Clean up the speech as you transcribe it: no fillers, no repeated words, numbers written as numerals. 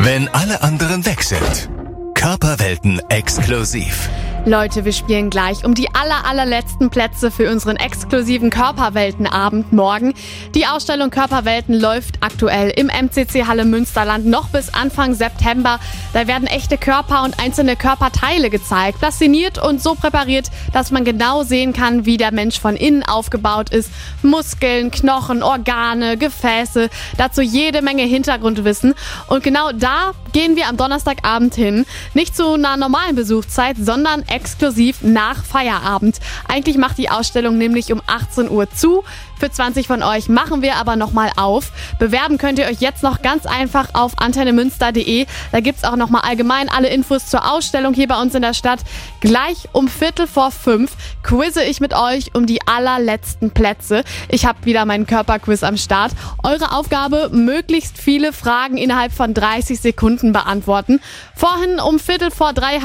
Wenn alle anderen weg sind. Körperwelten exklusiv. Leute, wir spielen gleich um die allerletzten Plätze für unseren exklusiven Körperweltenabend morgen. Die Ausstellung Körperwelten läuft aktuell im MCC Halle Münsterland noch bis Anfang September. Da werden echte Körper und einzelne Körperteile gezeigt, plastiniert und so präpariert, dass man genau sehen kann, wie der Mensch von innen aufgebaut ist. Muskeln, Knochen, Organe, Gefäße, dazu jede Menge Hintergrundwissen. Und genau da gehen wir am Donnerstagabend hin. Nicht zu einer normalen Besuchszeit, sondern exklusiv nach Feierabend. Eigentlich macht die Ausstellung nämlich um 18 Uhr zu. Für 20 von euch machen wir aber nochmal auf. Bewerben könnt ihr euch jetzt noch ganz einfach auf antennemünster.de. Da gibt's auch nochmal allgemein alle Infos zur Ausstellung hier bei uns in der Stadt. Gleich um 4:45 quizze ich mit euch um die allerletzten Plätze. Ich habe wieder meinen Körperquiz am Start. Eure Aufgabe, möglichst viele Fragen innerhalb von 30 Sekunden beantworten. Vorhin um 2:45